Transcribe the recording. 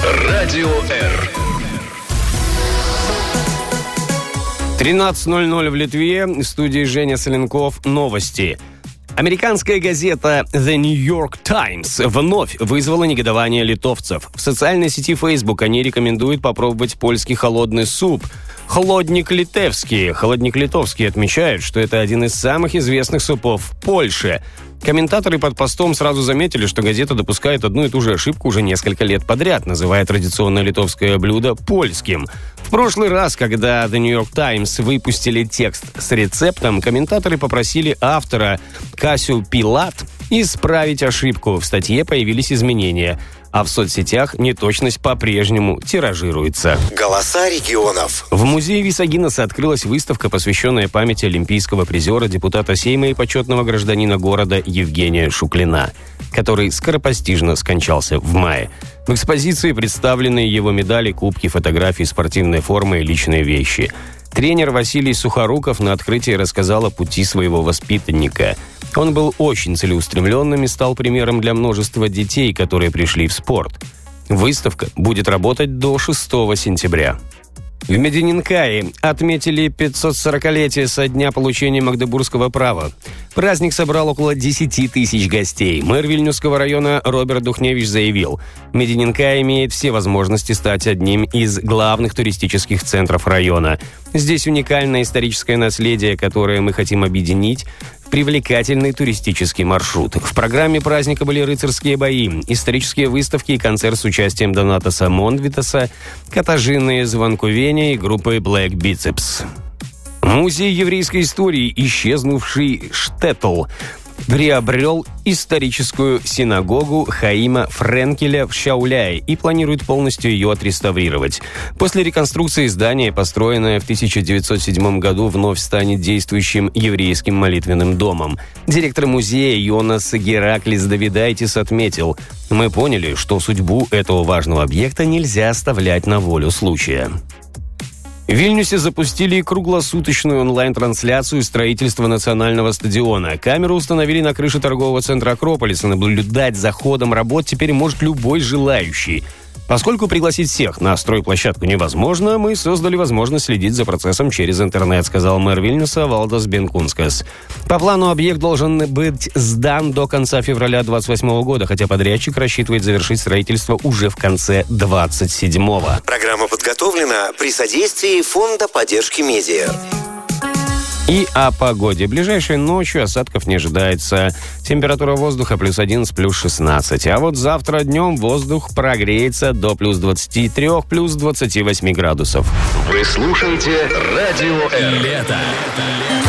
Радио R. 13:00 в Литве. В студии Женя Соленков. Новости. Американская газета The New York Times вновь вызвала негодование литовцев. В социальной сети Facebook они рекомендуют попробовать польский холодный суп. Холодник литовский отмечают, что это один из самых известных супов в Польше. Комментаторы под постом сразу заметили, что газета допускает одну и ту же ошибку уже несколько лет подряд, называя традиционное литовское блюдо польским. В прошлый раз, когда The New York Times выпустили текст с рецептом, комментаторы попросили автора Касю Пилат исправить ошибку. В статье появились изменения, а в соцсетях неточность по-прежнему тиражируется. Голоса регионов. В музее Висагинеса открылась выставка, посвященная памяти олимпийского призера, депутата Сейма и почетного гражданина города Евгения Шуклина, который скоропостижно скончался в мае. В экспозиции представлены его медали, кубки, фотографии, спортивная форма и личные вещи. Тренер Василий Сухоруков на открытии рассказал о пути своего воспитанника. Он был очень целеустремленным и стал примером для множества детей, которые пришли в спорт. Выставка будет работать до 6 сентября. В Медининкае отметили 540-летие со дня получения Магдебургского права. Праздник собрал около 10 тысяч гостей. Мэр Вильнюсского района Роберт Духневич заявил, Медининкай имеет все возможности стать одним из главных туристических центров района. Здесь уникальное историческое наследие, которое мы хотим объединить в привлекательный туристический маршрут. В программе праздника были рыцарские бои, исторические выставки и концерт с участием Донатаса Мондвитаса, Катажины Звонкувени и группы Black Biceps. Музей еврейской истории, исчезнувший Штеттл, приобрел историческую синагогу Хаима Френкеля в Шауляе и планирует полностью ее отреставрировать. После реконструкции здание, построенное в 1907 году, вновь станет действующим еврейским молитвенным домом. Директор музея Йонас Гераклис Давидайтис отметил, «Мы поняли, что судьбу этого важного объекта нельзя оставлять на волю случая». В Вильнюсе запустили круглосуточную онлайн-трансляцию строительства национального стадиона. Камеру установили на крыше торгового центра «Акрополис», и наблюдать за ходом работ теперь может любой желающий. Поскольку пригласить всех на стройплощадку невозможно, мы создали возможность следить за процессом через интернет, сказал мэр Вильнюса Валдас Бенкунскас. По плану объект должен быть сдан до конца февраля 2028 года, хотя подрядчик рассчитывает завершить строительство уже в конце 2027-го. Программа подготовлена при содействии Фонда поддержки медиа. И о погоде. Ближайшей ночью осадков не ожидается. Температура воздуха +11, +16. А вот завтра днем воздух прогреется до +23, +28 градусов. Вы слушаете Радио R. Лето.